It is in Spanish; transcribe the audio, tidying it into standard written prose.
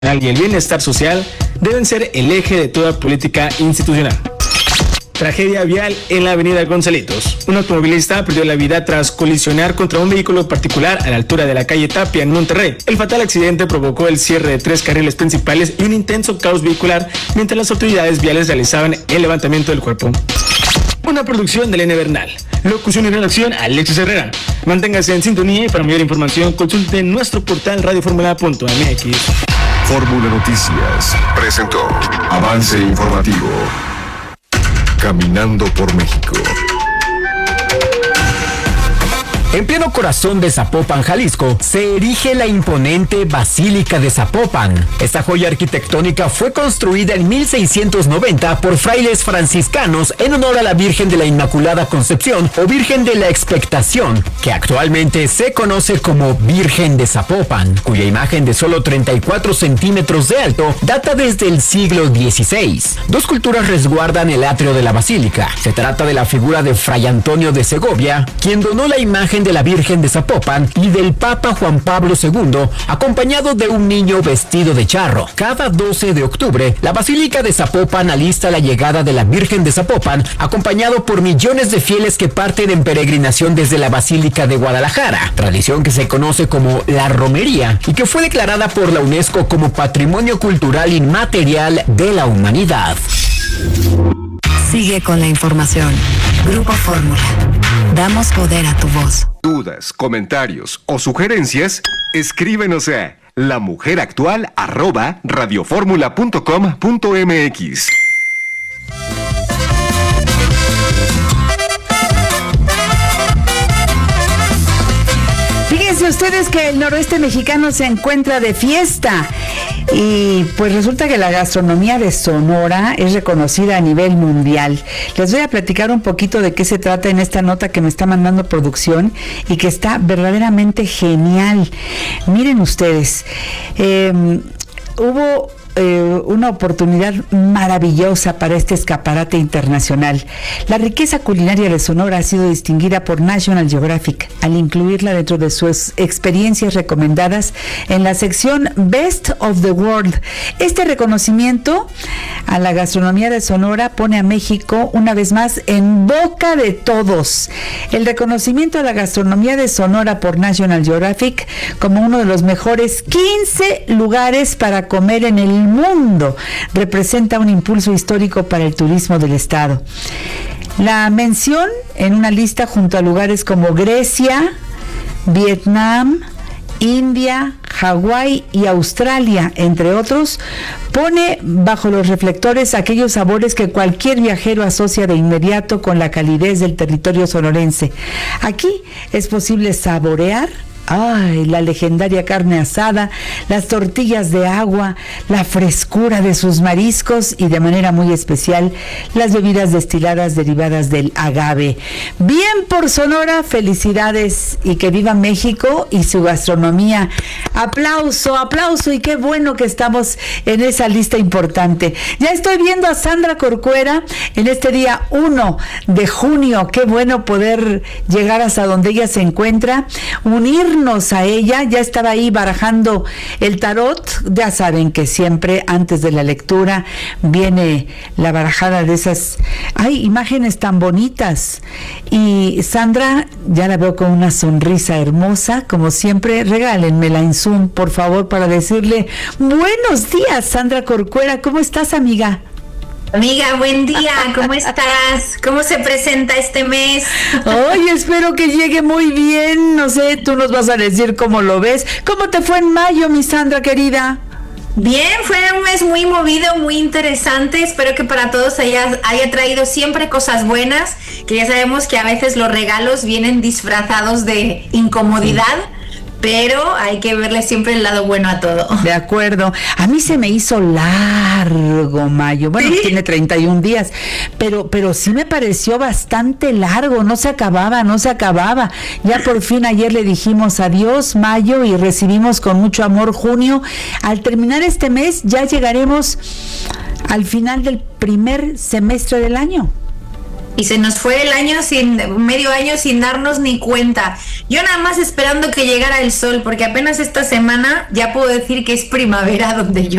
y el bienestar social deben ser el eje de toda política institucional. Tragedia vial en la avenida Gonzalitos. Un automovilista perdió la vida tras colisionar contra un vehículo particular a la altura de la calle Tapia en Monterrey. El fatal accidente provocó el cierre de 3 carriles principales y un intenso caos vehicular mientras las autoridades viales realizaban el levantamiento del cuerpo. Una producción de Elena Bernal. Locución y redacción, Alexis Herrera. Manténgase en sintonía y para mayor información consulte nuestro portal radioformula.mx. Fórmula Noticias presentó Avance Informativo. Caminando por México. En pleno corazón de Zapopan, Jalisco, se erige la imponente Basílica de Zapopan. Esta joya arquitectónica fue construida en 1690 por frailes franciscanos en honor a la Virgen de la Inmaculada Concepción o Virgen de la Expectación, que actualmente se conoce como Virgen de Zapopan, cuya imagen de solo 34 centímetros de alto data desde el siglo XVI. Dos culturas resguardan el atrio de la basílica. Se trata de la figura de Fray Antonio de Segovia, quien donó la imagen de la Virgen de Zapopan, y del Papa Juan Pablo II, acompañado de un niño vestido de charro. Cada 12 de octubre, la Basílica de Zapopan alista la llegada de la Virgen de Zapopan, acompañado por millones de fieles que parten en peregrinación desde la Basílica de Guadalajara, tradición que se conoce como la romería y que fue declarada por la UNESCO como Patrimonio Cultural Inmaterial de la Humanidad. Sigue con la información. Grupo Fórmula. Damos poder a tu voz. Dudas, comentarios o sugerencias, escríbenos a lamujeractual@radioformula.com.mx. Fíjense ustedes que el noroeste mexicano se encuentra de fiesta y pues resulta que la gastronomía de Sonora es reconocida a nivel mundial. Les voy a platicar un poquito de qué se trata en esta nota que me está mandando producción y que está verdaderamente genial. Miren ustedes, hubo una oportunidad maravillosa para este escaparate internacional. La riqueza culinaria de Sonora ha sido distinguida por National Geographic al incluirla dentro de sus experiencias recomendadas en la sección Best of the World. Este reconocimiento a la gastronomía de Sonora pone a México una vez más en boca de todos. El reconocimiento a la gastronomía de Sonora por National Geographic como uno de los mejores 15 lugares para comer en el mundo representa un impulso histórico para el turismo del estado. La mención en una lista junto a lugares como Grecia, Vietnam, India, Hawái y Australia, entre otros, pone bajo los reflectores aquellos sabores que cualquier viajero asocia de inmediato con la calidez del territorio sonorense. Aquí es posible saborear la legendaria carne asada, las tortillas de agua, la frescura de sus mariscos y de manera muy especial las bebidas destiladas derivadas del agave. Bien por Sonora, felicidades y que viva México y su gastronomía. Aplauso, aplauso y qué bueno que estamos en esa lista importante. Ya estoy viendo a Sandra Corcuera en este día 1 de junio. Qué bueno poder llegar hasta donde ella se encuentra, unirnos a ella. Ya estaba ahí barajando el tarot. Ya saben que siempre antes de la lectura viene la barajada de esas imágenes tan bonitas, y Sandra ya la veo con una sonrisa hermosa como siempre. Regálenmela en Zoom por favor para decirle buenos días. Sandra Corcuera, ¿cómo estás, amiga? Amiga, buen día, ¿cómo estás? ¿Cómo se presenta este mes? Ay, espero que llegue muy bien. No sé, tú nos vas a decir cómo lo ves. ¿Cómo te fue en mayo, mi Sandra querida? Bien, fue un mes muy movido, muy interesante. Espero que para todos haya traído siempre cosas buenas, que ya sabemos que a veces los regalos vienen disfrazados de incomodidad. Pero hay que verle siempre el lado bueno a todo. De acuerdo. A mí se me hizo largo mayo. Bueno, ¿sí? Tiene 31 días. Pero sí me pareció bastante largo. No se acababa. Ya por fin ayer le dijimos adiós mayo y recibimos con mucho amor junio. Al terminar este mes ya llegaremos al final del primer semestre del año. Y se nos fue medio año sin darnos ni cuenta. Yo nada más esperando que llegara el sol, porque apenas esta semana ya puedo decir que es primavera donde yo